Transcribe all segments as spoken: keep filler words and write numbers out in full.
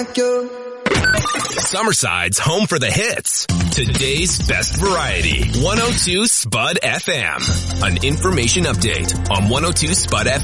like you. Summerside's home for the hits. Today's best variety. one oh two Spud F M. An information update on one oh two Spud F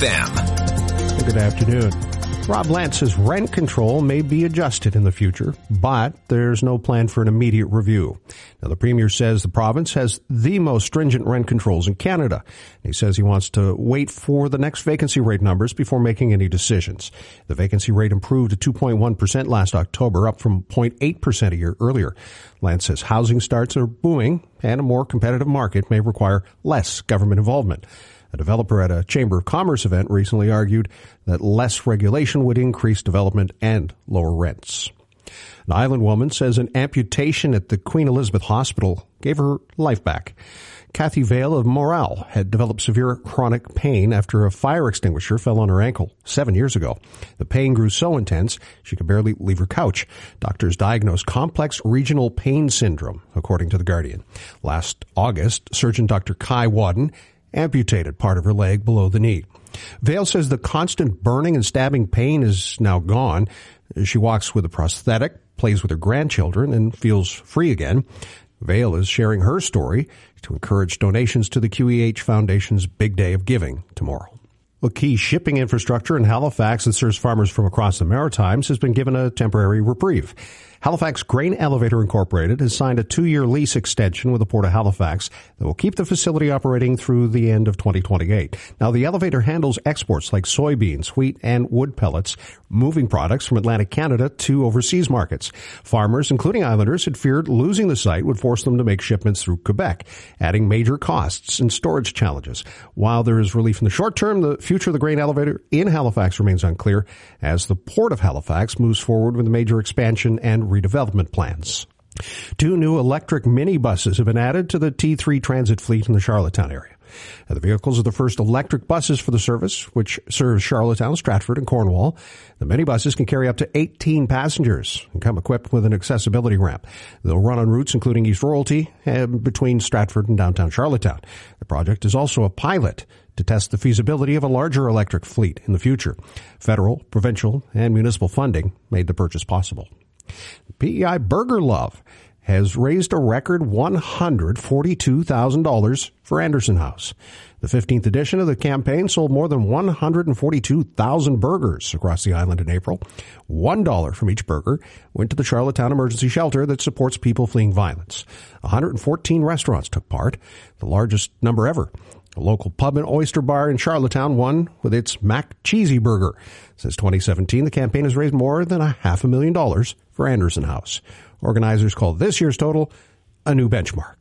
M. Good afternoon. Rob Lance says rent control may be adjusted in the future, but there's no plan for an immediate review. Now, the Premier says the province has the most stringent rent controls in Canada. He says he wants to wait for the next vacancy rate numbers before making any decisions. The vacancy rate improved to two point one percent last October, up from zero point eight percent a year earlier. Lance says housing starts are booming and a more competitive market may require less government involvement. A developer at a Chamber of Commerce event recently argued that less regulation would increase development and lower rents. An Island woman says an amputation at the Queen Elizabeth Hospital gave her life back. Kathy Vale of Morale had developed severe chronic pain after a fire extinguisher fell on her ankle seven years ago. The pain grew so intense she could barely leave her couch. Doctors diagnosed complex regional pain syndrome, according to The Guardian. Last August, surgeon Doctor Kai Wadden amputated part of her leg below the knee. Vale says the constant burning and stabbing pain is now gone. She walks with a prosthetic, plays with her grandchildren, and feels free again. Vale is sharing her story to encourage donations to the Q E H Foundation's Big Day of Giving tomorrow. A key shipping infrastructure in Halifax that serves farmers from across the Maritimes has been given a temporary reprieve. Halifax Grain Elevator Incorporated has signed a two-year lease extension with the Port of Halifax that will keep the facility operating through the end of twenty twenty-eight. Now, the elevator handles exports like soybeans, wheat, and wood pellets, moving products from Atlantic Canada to overseas markets. Farmers, including Islanders, had feared losing the site would force them to make shipments through Quebec, adding major costs and storage challenges. While there is relief in the short term, the future of the grain elevator in Halifax remains unclear as the Port of Halifax moves forward with a major expansion and redevelopment plans. Two new electric minibuses have been added to the T three transit fleet in the Charlottetown area. The vehicles are the first electric buses for the service, which serves Charlottetown, Stratford, and Cornwall. The minibuses can carry up to eighteen passengers and come equipped with an accessibility ramp. They'll run on routes including East Royalty and between Stratford and downtown Charlottetown. The project is also a pilot to test the feasibility of a larger electric fleet in the future. Federal, provincial, and municipal funding made the purchase possible. P E I Burger Love has raised a record one hundred forty-two thousand dollars for Anderson House. The fifteenth edition of the campaign sold more than one hundred forty-two thousand burgers across the island in April. One dollar from each burger went to the Charlottetown Emergency Shelter that supports people fleeing violence. one hundred fourteen restaurants took part, the largest number ever. A local pub and oyster bar in Charlottetown won with its Mac Cheesy Burger. Since twenty seventeen, the campaign has raised more than a half a million dollars for Anderson House. Organizers call this year's total a new benchmark.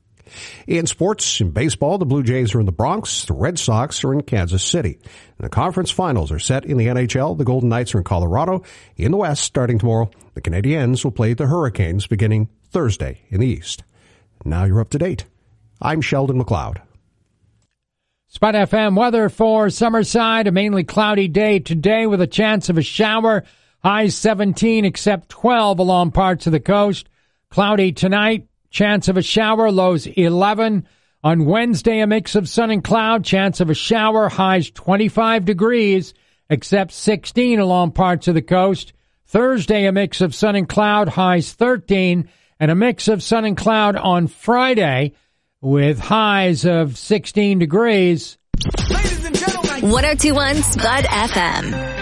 In sports, in baseball, the Blue Jays are in the Bronx, the Red Sox are in Kansas City. And the conference finals are set in the N H L. The Golden Knights are in Colorado. In the West, starting tomorrow, the Canadiens will play the Hurricanes beginning Thursday in the East. Now you're up to date. I'm Sheldon McLeod. Spud F M weather for Summerside, a mainly cloudy day today with a chance of a shower. Highs seventeen, except twelve along parts of the coast. Cloudy tonight, chance of a shower, lows eleven. On Wednesday, a mix of sun and cloud, chance of a shower, highs twenty-five degrees, except sixteen along parts of the coast. Thursday, a mix of sun and cloud, highs thirteen, and a mix of sun and cloud on Friday, with highs of sixteen degrees. Ladies and gentlemen, one oh two point one Spud F M.